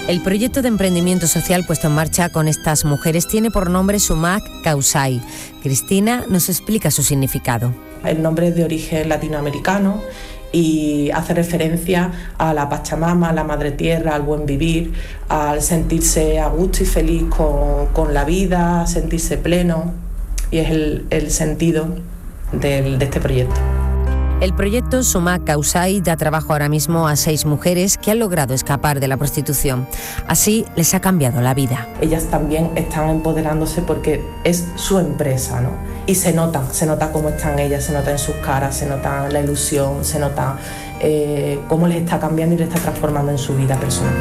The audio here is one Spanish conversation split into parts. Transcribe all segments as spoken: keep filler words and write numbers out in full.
El proyecto de emprendimiento social puesto en marcha con estas mujeres tiene por nombre Sumac Causai. Cristina nos explica su significado. El nombre es de origen latinoamericano y hace referencia a la Pachamama, a la Madre Tierra, al buen vivir, al sentirse a gusto y feliz con, con la vida, sentirse pleno, y es el, el sentido del, de este proyecto. El proyecto Sumac Causai da trabajo ahora mismo a seis mujeres que han logrado escapar de la prostitución. Así les ha cambiado la vida. Ellas también están empoderándose porque es su empresa, ¿no? Y se nota, se nota cómo están ellas, se nota en sus caras, se nota la ilusión, se nota eh, cómo les está cambiando y les está transformando en su vida personal.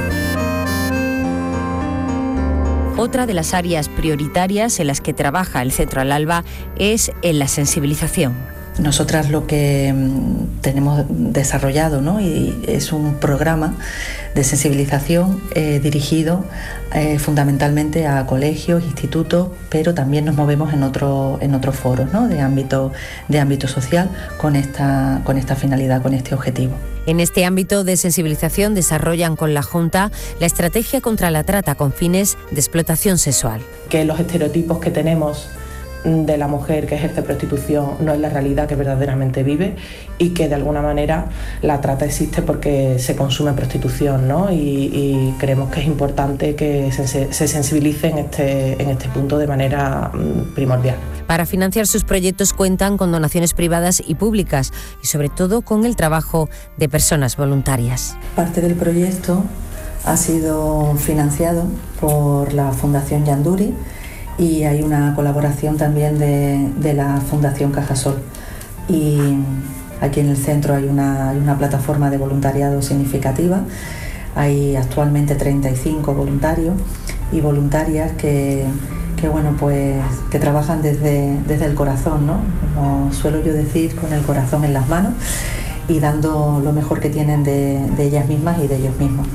Otra de las áreas prioritarias en las que trabaja el Centro Al Alba es en la sensibilización. Nosotras lo que tenemos desarrollado, ¿no?, y es un programa de sensibilización eh, dirigido eh, fundamentalmente a colegios, institutos, pero también nos movemos en otro, en otros foros, ¿no?, de ámbito, de ámbito social con esta, con esta finalidad, con este objetivo. En este ámbito de sensibilización desarrollan con la Junta la estrategia contra la trata con fines de explotación sexual. Que los estereotipos que tenemos de la mujer que ejerce prostitución no es la realidad que verdaderamente vive, y que de alguna manera la trata existe porque se consume prostitución, ¿no? Y, y creemos que es importante que se, se sensibilice en este, en este punto de manera mm, primordial. Para financiar sus proyectos cuentan con donaciones privadas y públicas y sobre todo con el trabajo de personas voluntarias. Parte del proyecto ha sido financiado por la Fundación Yanduri, y hay una colaboración también de, de la Fundación Cajasol. Y aquí en el centro hay una, hay una plataforma de voluntariado significativa. Hay actualmente treinta y cinco voluntarios y voluntarias que, que, bueno, pues, que trabajan desde, desde el corazón, ¿no? Como suelo yo decir, con el corazón en las manos y dando lo mejor que tienen de, de ellas mismas y de ellos mismos.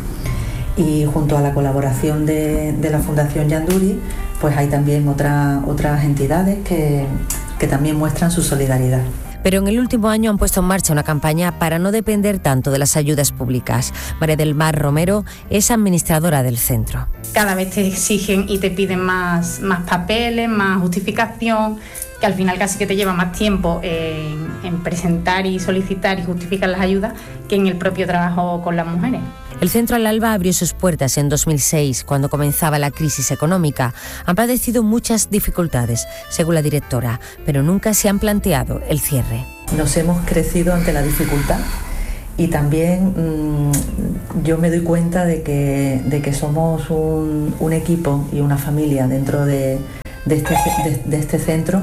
Y junto a la colaboración de, de la Fundación Yanduri, pues hay también otra, otras entidades que, que también muestran su solidaridad. Pero en el último año han puesto en marcha una campaña para no depender tanto de las ayudas públicas. María del Mar Romero es administradora del centro. Cada vez te exigen y te piden más, más papeles, más justificación, que al final casi que te lleva más tiempo en, en presentar y solicitar y justificar las ayudas que en el propio trabajo con las mujeres. El Centro Al Alba abrió sus puertas en dos mil seis, cuando comenzaba la crisis económica. Han padecido muchas dificultades, según la directora, pero nunca se han planteado el cierre. Nos hemos crecido ante la dificultad y también mmm, yo me doy cuenta de que, de que somos un, un equipo y una familia dentro de, de, este, de, de este centro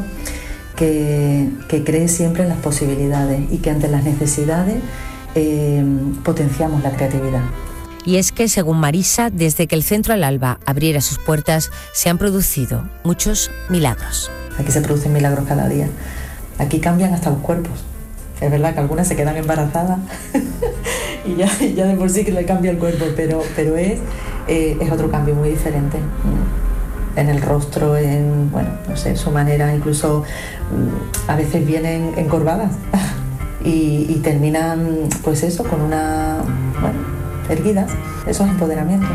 que, que cree siempre en las posibilidades y que ante las necesidades Eh, potenciamos la creatividad. Y es que, según Marisa, desde que el Centro Al Alba abriera sus puertas, se han producido muchos milagros. Aquí se producen milagros cada día. Aquí cambian hasta los cuerpos. Es verdad que algunas se quedan embarazadas y ya, ya de por sí que le cambia el cuerpo, pero, pero es, eh, es otro cambio muy diferente. En el rostro, en, bueno, no sé, su manera, incluso a veces vienen encorvadas. Y, y terminan, pues eso, con una, bueno, erguidas. Eso es empoderamiento.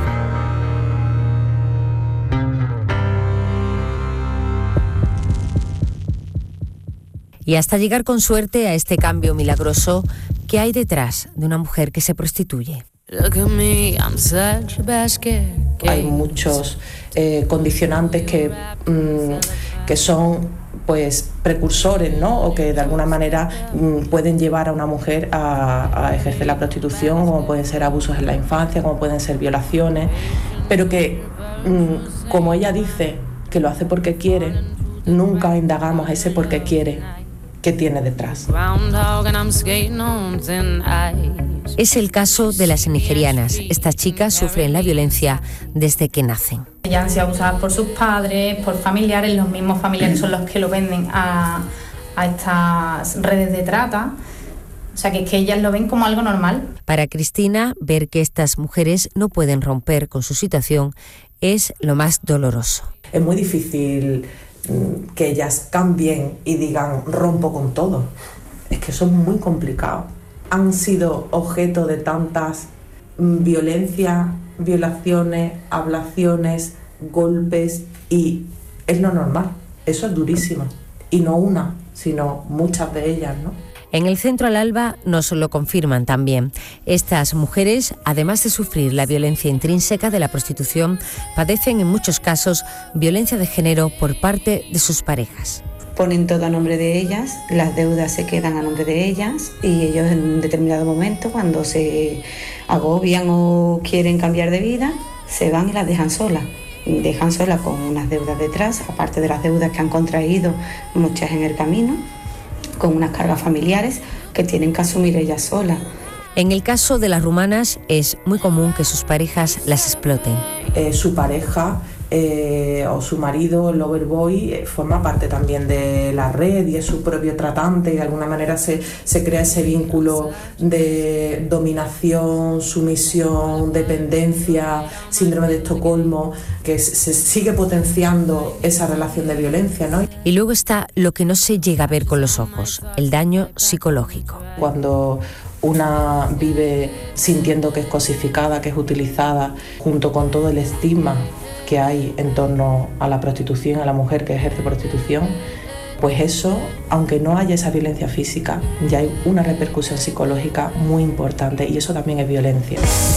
Y hasta llegar con suerte a este cambio milagroso, ¿qué hay detrás de una mujer que se prostituye? Hay muchos eh, condicionantes que, mmm, que son pues precursores, ¿no? O que de alguna manera mmm, pueden llevar a una mujer a, a ejercer la prostitución, como pueden ser abusos en la infancia, como pueden ser violaciones, pero que, mmm, como ella dice, que lo hace porque quiere, nunca indagamos ese porque quiere que tiene detrás. Es el caso de las nigerianas. Estas chicas sufren la violencia desde que nacen. Ellas han sido abusadas por sus padres, por familiares, los mismos familiares son los que lo venden a, a estas redes de trata. O sea, que es que ellas lo ven como algo normal. Para Cristina, ver que estas mujeres no pueden romper con su situación es lo más doloroso. Es muy difícil que ellas cambien y digan rompo con todo. Es que eso es muy complicado. Han sido objeto de tantas violencia, violaciones, ablaciones, golpes, y es lo normal. Eso es durísimo. Y no una, sino muchas de ellas, ¿no? En el Centro Al Alba nos lo confirman también. Estas mujeres, además de sufrir la violencia intrínseca de la prostitución, padecen en muchos casos violencia de género por parte de sus parejas. Ponen todo a nombre de ellas, las deudas se quedan a nombre de ellas y ellos en un determinado momento, cuando se agobian o quieren cambiar de vida, se van y las dejan solas. Dejan solas con unas deudas detrás, aparte de las deudas que han contraído muchas en el camino, con unas cargas familiares que tienen que asumir ellas solas. En el caso de las rumanas es muy común que sus parejas las exploten. Eh, su pareja eh, o su marido, el loverboy, eh, forma parte también de la red y es su propio tratante, y de alguna manera se, se crea ese vínculo de dominación, sumisión, dependencia, síndrome de Estocolmo, que se sigue potenciando esa relación de violencia, ¿no? Y luego está lo que no se llega a ver con los ojos, el daño psicológico. Cuando una vive sintiendo que es cosificada, que es utilizada, junto con todo el estigma que hay en torno a la prostitución, a la mujer que ejerce prostitución, pues eso, aunque no haya esa violencia física, ya hay una repercusión psicológica muy importante, y eso también es violencia.